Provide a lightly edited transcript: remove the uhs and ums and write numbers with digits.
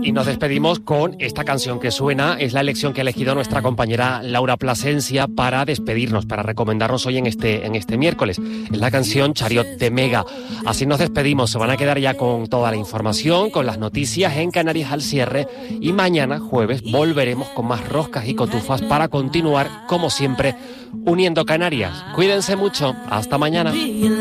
Y nos despedimos con esta canción que suena. Es la elección que ha elegido nuestra compañera Laura Plasencia para despedirnos, para recomendarnos hoy en este miércoles. Es la canción Chariot de Mega. Así nos despedimos. Se van a quedar ya con toda la información, con las noticias en Canarias al cierre. Y mañana, jueves, volveremos con más roscas y cotufas para continuar, como siempre, uniendo Canarias. Cuídense mucho. Hasta mañana.